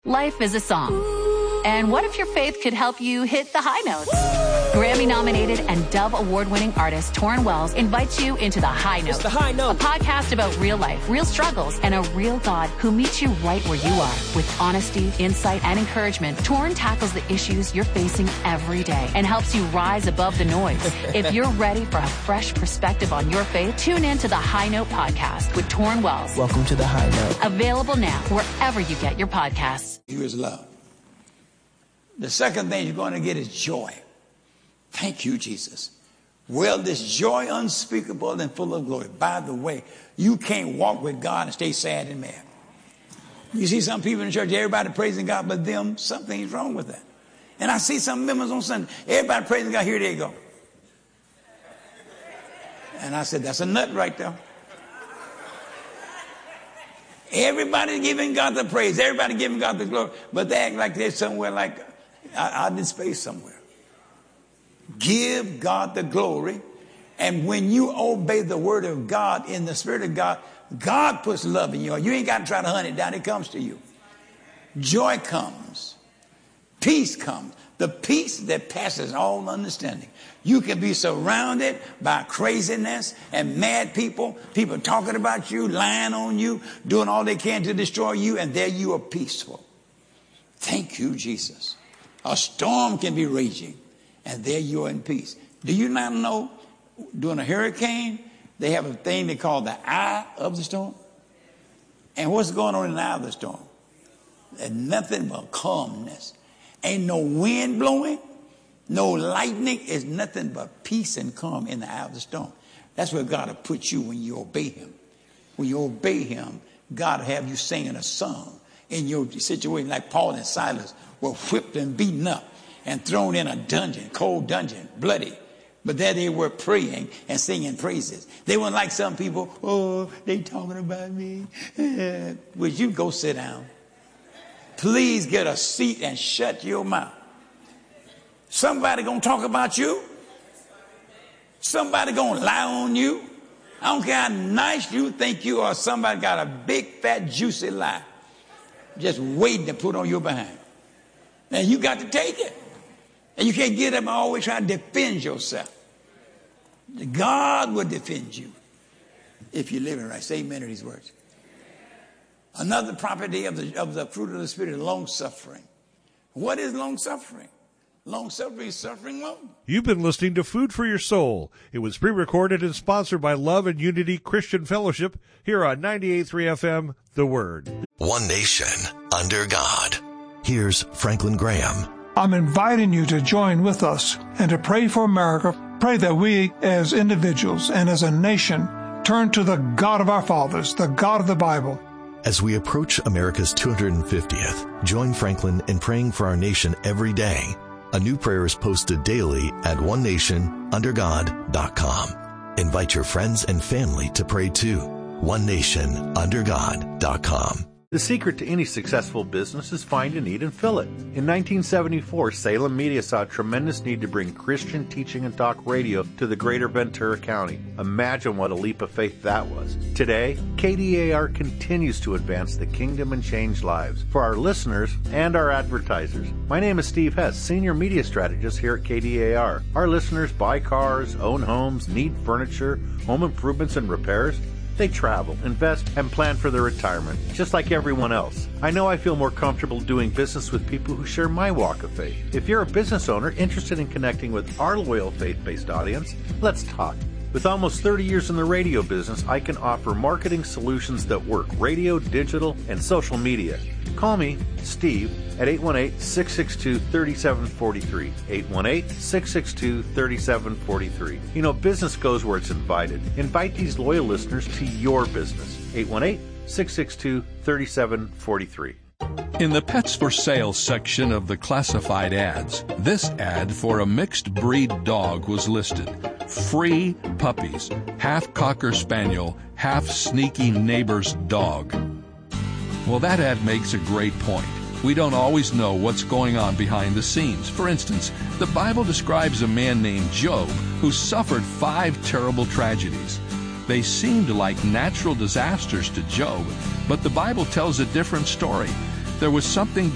Life is a song. And what if your faith could help you hit the high notes? Grammy-nominated and Dove Award-winning artist Torrin Wells invites you into The High Note. It's The High Note. A podcast about real life, real struggles, and a real God who meets you right where you are. With honesty, insight, and encouragement, Torrin tackles the issues you're facing every day and helps you rise above the noise. If you're ready for a fresh perspective on your faith, tune in to The High Note podcast with Torrin Wells. Welcome to The High Note. Available now wherever you get your podcasts. Here is love. The second thing you're going to get is joy. Thank you, Jesus. Well, this joy unspeakable and full of glory. By the way, you can't walk with God and stay sad and mad. You see some people in the church, everybody praising God but them, something's wrong with that. And I see some members on Sunday, everybody praising God, here they go. And I said, that's a nut right there. Everybody giving God the praise, everybody giving God the glory, but they act like they're somewhere like out in space somewhere. Give God the glory, and when you obey the word of God in the spirit of God, God puts love in you. You ain't got to try to hunt it down. It comes to you. Joy comes. Peace comes. The peace that passes all understanding. You can be surrounded by craziness and mad people, people talking about you, lying on you, doing all they can to destroy you, and there you are peaceful. Thank you, Jesus. A storm can be raging, and there you are in peace. Do you not know, during a hurricane, they have a thing they call the eye of the storm? And what's going on in the eye of the storm? There's nothing but calmness. Ain't no wind blowing, no lightning. It's nothing but peace and calm in the eye of the storm. That's where God will put you when you obey him. When you obey him, God will have you singing a song in your situation, like Paul and Silas were whipped and beaten up and thrown in a dungeon, cold dungeon, bloody. But there they were praying and singing praises. They weren't like some people, oh, they talking about me. Would you go sit down? Please get a seat and shut your mouth. Somebody gonna talk about you. Somebody gonna lie on you. I don't care how nice you think you are. Somebody got a big, fat, juicy lie just waiting to put on your behind. And you got to take it. And you can't get up and always try to defend yourself. God will defend you if you're living right. Say amen to these words. Another property of the fruit of the Spirit is long-suffering. What is long-suffering? Long-suffering is suffering long. You've been listening to Food for Your Soul. It was pre-recorded and sponsored by Love and Unity Christian Fellowship here on 98.3 FM, The Word. One nation, under God. Here's Franklin Graham. I'm inviting you to join with us and to pray for America. Pray that we, as individuals and as a nation, turn to the God of our fathers, the God of the Bible. As we approach America's 250th, join Franklin in praying for our nation every day. A new prayer is posted daily at onenationundergod.com. Invite your friends and family to pray too. onenationundergod.com. The secret to any successful business is find a need and fill it. In 1974, Salem Media saw a tremendous need to bring Christian teaching and talk radio to the greater Ventura County. Imagine what a leap of faith that was. Today, KDAR continues to advance the kingdom and change lives for our listeners and our advertisers. My name is Steve Hess, Senior Media Strategist here at KDAR. Our listeners buy cars, own homes, need furniture, home improvements and repairs. They travel, invest, and plan for their retirement, just like everyone else. I know I feel more comfortable doing business with people who share my walk of faith. If you're a business owner interested in connecting with our loyal faith-based audience, let's talk. With almost 30 years in the radio business, I can offer marketing solutions that work: radio, digital, and social media. Call me, Steve, at 818-662-3743. 818-662-3743. You know, business goes where it's invited. Invite these loyal listeners to your business. 818-662-3743. In the Pets for Sale section of the classified ads, this ad for a mixed breed dog was listed. Free puppies, half Cocker Spaniel, half sneaky neighbor's dog. Well, that ad makes a great point. We don't always know what's going on behind the scenes. For instance, the Bible describes a man named Job who suffered 5 terrible tragedies. They seemed like natural disasters to Job, but the Bible tells a different story. There was something